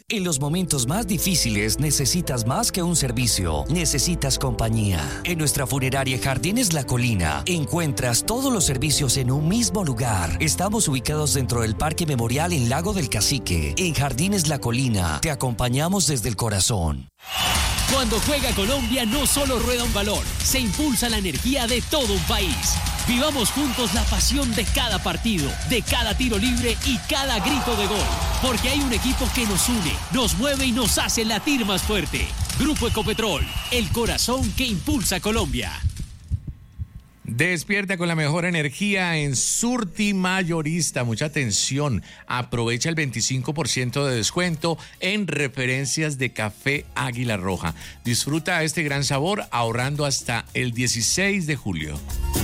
En los momentos más difíciles necesitas más que un servicio, necesitas compañía. En nuestra funeraria Jardines La Colina encuentras todos los servicios en un mismo lugar. Estamos ubicados dentro del Parque Memorial en Lago del Cacique. En Jardines La Colina te acompañamos desde el corazón. Cuando juega Colombia no solo rueda un balón, se impulsa la energía de todo un país. Vivamos juntos la pasión de cada partido, de cada tiro libre y cada grito de gol. Porque hay un equipo que nos une, nos mueve y nos hace latir más fuerte. Grupo Ecopetrol, el corazón que impulsa a Colombia. Despierta con la mejor energía en Surti Mayorista. Mucha atención. Aprovecha el 25% de descuento en referencias de café Águila Roja. Disfruta este gran sabor ahorrando hasta el 16 de julio.